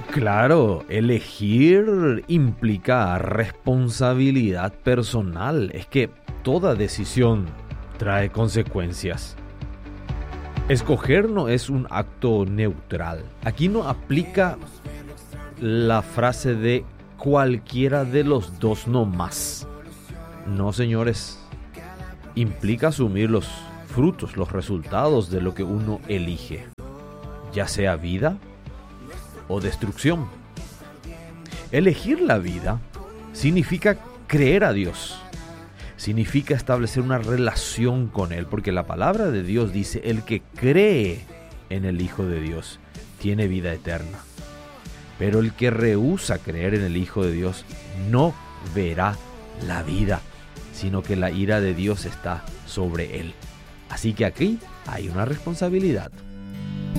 Claro, elegir implica responsabilidad personal. Es que toda decisión trae consecuencias. Escoger no es un acto neutral. Aquí no aplica la frase de cualquiera de los dos no más. No, señores. Implica asumir los frutos, los resultados de lo que uno elige, ya sea vida o destrucción. Elegir la vida significa creer a Dios. Significa establecer una relación con Él, porque la palabra de Dios dice: el que cree en el Hijo de Dios tiene vida eterna. Pero el que rehúsa creer en el Hijo de Dios no verá la vida, sino que la ira de Dios está sobre él. Así que aquí hay una responsabilidad.